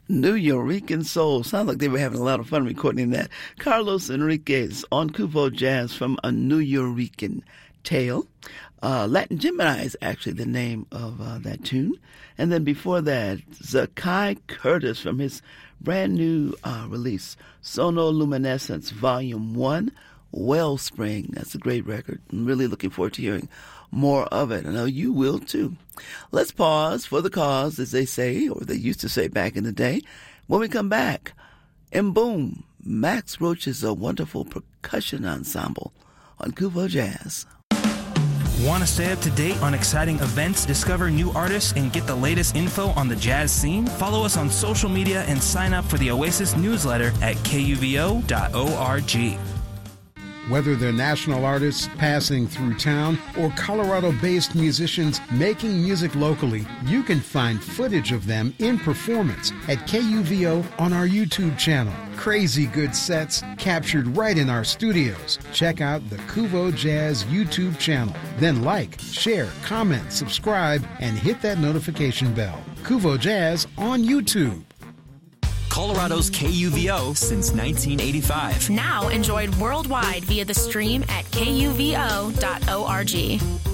New Yorican Soul. Sounds like they were having a lot of fun recording that. Carlos Enriquez on Kuvo Jazz from A New Yorican Tale. Latin Gemini is actually the name of that tune. And then before that, Zakai Curtis from his brand new release, Sonoluminescence Volume 1, Wellspring. That's a great record. I'm really looking forward to hearing more of it. I know you will too. Let's pause for the cause, as they say, or they used to say back in the day. When we come back, and boom, Max Roach's a wonderful percussion ensemble on Kuvo Jazz. Want to stay up to date on exciting events, discover new artists, and get the latest info on the jazz scene? Follow us on social media and sign up for the Oasis newsletter at kuvo.org. Whether they're national artists passing through town or Colorado-based musicians making music locally, you can find footage of them in performance at KUVO on our YouTube channel. Crazy good sets captured right in our studios. Check out the Kuvo Jazz YouTube channel. Then like, share, comment, subscribe, and hit that notification bell. Kuvo Jazz on YouTube. Colorado's KUVO since 1985. Now enjoyed worldwide via the stream at kuvo.org.